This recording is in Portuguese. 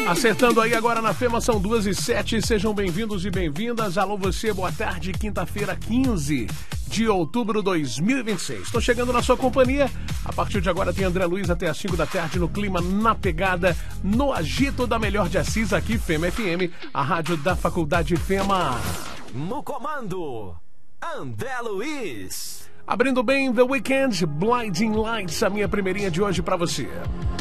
Acertando aí agora na FEMA, são 2h07, sejam bem-vindos e bem-vindas. Alô você, boa tarde, quinta-feira, 15 de outubro de 2026. Estou chegando na sua companhia. A partir de agora tem André Luiz até às 5 da tarde no clima, na pegada, no agito da melhor de Assis, aqui FEMA FM, a rádio da Faculdade FEMA. No comando, André Luiz. Abrindo bem The Weeknd, Blinding Lights, a minha primeirinha de hoje pra você.